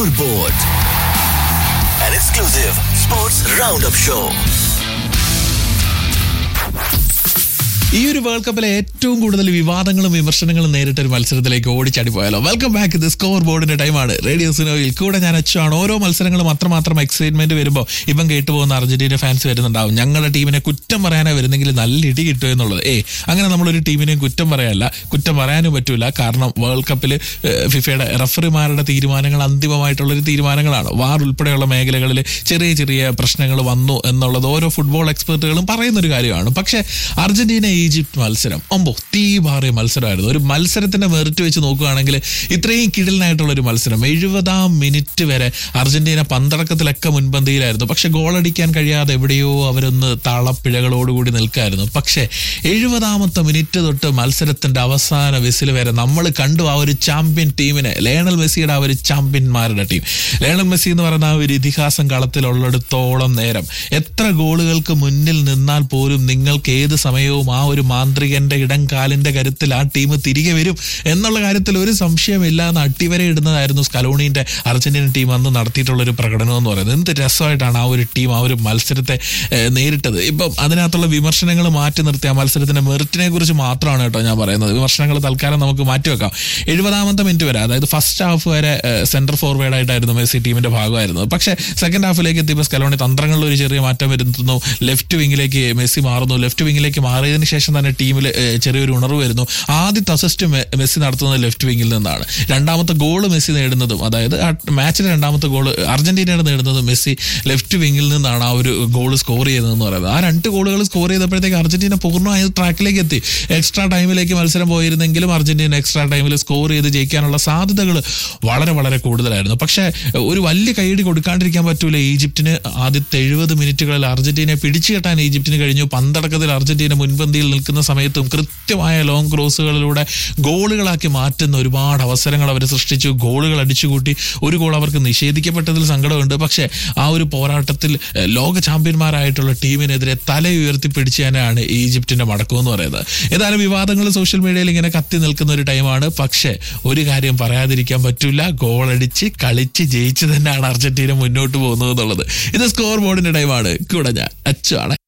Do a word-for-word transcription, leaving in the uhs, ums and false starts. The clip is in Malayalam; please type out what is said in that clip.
Scoreboard, an exclusive sports roundup show. ഈ ഒരു വേൾഡ് കപ്പിലെ ഏറ്റവും കൂടുതൽ വിവാദങ്ങളും വിമർശനങ്ങളും നേരിട്ട ഒരു മത്സരത്തിലേക്ക് ഓടിച്ചാടി പോയാലോ. Welcome back. ഇത് സ്കോർ ബോർഡിന്റെ ടൈമാണ്. റേഡിയോ സുനോയിൽ കൂടെ ഞാൻ അച്ചാണ്. ഓരോ മത്സരങ്ങളും അത്രമാത്രം എക്സൈറ്റ്മെന്റ് വരുമ്പോൾ ഇപ്പം കേട്ടുപോകുന്ന അർജന്റീന ഫാൻസ് വരുന്നുണ്ടാവും. ഞങ്ങളുടെ ടീമിനെ കുറ്റം പറയാനാ വരുന്നെങ്കിൽ നല്ല ഇടി കിട്ടും എന്നുള്ളത്. ഏ അങ്ങനെ നമ്മളൊരു ടീമിനെയും കുറ്റം പറയാനല്ല, കുറ്റം പറയാനും പറ്റൂല. കാരണം വേൾഡ് കപ്പിൽ ഫിഫയുടെ റഫറിമാരുടെ തീരുമാനങ്ങൾ അന്തിമമായിട്ടുള്ളൊരു തീരുമാനങ്ങളാണ്. വാർ ഉൾപ്പെടെയുള്ള മേഖലകളിൽ ചെറിയ ചെറിയ പ്രശ്നങ്ങൾ വന്നു എന്നുള്ളത് ഓരോ ഫുട്ബോൾ എക്സ്പെർട്ടുകളും പറയുന്നൊരു കാര്യമാണ്. പക്ഷേ അർജന്റീന ഈജിപ്ത് മത്സരം ഒമ്പോ തീ പാറിയ മത്സരമായിരുന്നു. ഒരു മത്സരത്തിന്റെ മെറിറ്റ് വെച്ച് നോക്കുകയാണെങ്കിൽ ഇത്രയും കിടിലനായിട്ടുള്ള ഒരു മത്സരം. എഴുപതാം മിനിറ്റ് വരെ അർജന്റീന പന്തടക്കത്തിലൊക്കെ മുൻപന്തിയിലായിരുന്നു. പക്ഷെ ഗോളടിക്കാൻ കഴിയാതെ എവിടെയോ അവരൊന്ന് താളപ്പിഴകളോടുകൂടി നിൽക്കായിരുന്നു. പക്ഷേ എഴുപതാമത്തെ മിനിറ്റ് തൊട്ട് മത്സരത്തിന്റെ അവസാന വിസിൽ വരെ നമ്മൾ കണ്ടു ആ ഒരു ചാമ്പ്യൻ ടീമിനെ, ലയണൽ മെസ്സിയുടെ ആ ഒരു ചാമ്പ്യന്മാരുടെ ടീം. ലയണൽ മെസ്സി എന്ന് പറയുന്ന ആ ഒരു ഇതിഹാസം കളത്തിലുള്ളിടത്തോളം നേരം എത്ര ഗോളുകൾക്ക് മുന്നിൽ നിന്നാൽ പോലും നിങ്ങൾക്ക് ഏത് സമയവും ആ ഒരു മാന്ത്രികന്റെ ഇടം കാലിന്റെ കരുത്തിൽ ആ ടീം തിരികെ വരും എന്നുള്ള കാര്യത്തിൽ ഒരു സംശയമില്ല എന്ന് അട്ടിവരെ ഇടുന്നതായിരുന്നു സ്കലോണിന്റെ അർജന്റീന ടീം അന്ന് നടത്തിയിട്ടുള്ള ഒരു പ്രകടനം എന്ന് പറയുന്നത്. എന്ത് രസമായിട്ടാണ് ആ ഒരു ടീം ആ ഒരു മത്സരത്തെ നേരിട്ടത്. ഇപ്പം അതിനകത്തുള്ള വിമർശനങ്ങൾ മാറ്റി നിർത്തി ആ മത്സരത്തിന്റെ മെറിറ്റിനെ കുറിച്ച് മാത്രമാണ് കേട്ടോ ഞാൻ പറയുന്നത്. വിമർശനങ്ങൾ തൽക്കാലം നമുക്ക് മാറ്റിവെക്കാം. എഴുപതാമത്തെ മിനിറ്റ് വരെ, അതായത് ഫസ്റ്റ് ഹാഫ് വരെ സെന്റർ ഫോർവേഡ് ആയിട്ടായിരുന്നു മെസ്സി ടീമിന്റെ ഭാഗമായിരുന്നത്. പക്ഷേ സെക്കൻഡ് ഹാഫിലേക്ക് എത്തിയപ്പോൾ സ്കലോണി തന്ത്രങ്ങളിൽ ഒരു ചെറിയ മാറ്റം വരുത്തുന്നു. ലെഫ്റ്റ് വിങ്ങിലേക്ക് മെസ്സി മാറുന്നു. ലെഫ്റ്റ് വിങ്ങിലേക്ക് മാറിയതിന് ശേഷം തന്നെ ടീമിൽ ചെറിയൊരു ഉണർവ് വരുന്നു. ആദ്യത്തെ അസിസ്റ്റ് മെസ്സി നടത്തുന്നത് ലെഫ്റ്റ് വിങ്ങിൽ നിന്നാണ്. രണ്ടാമത്തെ ഗോള് മെസ്സി നേടുന്നതും, അതായത് മാച്ചിലെ രണ്ടാമത്തെ ഗോള് അർജന്റീനയുടെ നേടുന്നത് മെസ്സി ലെഫ്റ്റ് വിങ്ങിൽ നിന്നാണ് ആ ഒരു ഗോള് സ്കോർ ചെയ്തതെന്ന് പറയുന്നത്. ആ രണ്ട് ഗോളുകൾ സ്കോർ ചെയ്തപ്പോഴത്തേക്ക് അർജന്റീന പൂർണ്ണമായും ട്രാക്കിലേക്ക് എത്തി. എക്സ്ട്രാ ടൈമിലേക്ക് മത്സരം പോയിരുന്നെങ്കിലും അർജന്റീന എക്സ്ട്രാ ടൈമിൽ സ്കോർ ചെയ്ത് ജയിക്കാനുള്ള സാധ്യതകൾ വളരെ വളരെ കൂടുതലായിരുന്നു. പക്ഷേ ഒരു വലിയ കൈയടി കൊടുക്കാണ്ടിരിക്കാൻ പറ്റൂല ഈജിപ്തിന്. ആദ്യത്തെ എഴുപത് മിനിറ്റുകളിൽ അർജന്റീനയെ പിടിച്ചു കെട്ടാൻ ഈജിപ്തിന് കഴിഞ്ഞു. പന്തടക്കത്തിൽ അർജന്റീന മുൻപന്തിയിൽ നിൽക്കുന്ന സമയത്തും കൃത്യമായ ലോങ് ക്രോസുകളിലൂടെ ഗോളുകളാക്കി മാറ്റുന്ന ഒരുപാട് അവസരങ്ങൾ അവർ സൃഷ്ടിച്ചു. ഗോളുകൾ അടിച്ചുകൂട്ടി. ഒരു ഗോൾ അവർക്ക് നിഷേധിക്കപ്പെട്ടതിൽ സങ്കടമുണ്ട്. പക്ഷേ ആ ഒരു പോരാട്ടത്തിൽ ലോക ചാമ്പ്യന്മാരായിട്ടുള്ള ടീമിനെതിരെ തല ഉയർത്തി പിടിച്ചാനാണ് ഈജിപ്തിന്റെ മടക്കം എന്ന് പറയുന്നത്. ഏതായാലും വിവാദങ്ങൾ സോഷ്യൽ മീഡിയയിൽ ഇങ്ങനെ കത്തി നിൽക്കുന്ന ഒരു ടൈമാണ്. പക്ഷേ ഒരു കാര്യം പറയാതിരിക്കാൻ പറ്റില്ല, ഗോളടിച്ച് കളിച്ച് ജയിച്ച് തന്നെയാണ് അർജന്റീന മുന്നോട്ട് പോകുന്നത് എന്നുള്ളത്. ഇത് സ്കോർ ബോർഡിന്റെ ടൈമാണ്. കൂടെ ഞാൻ അച്ചാണ്.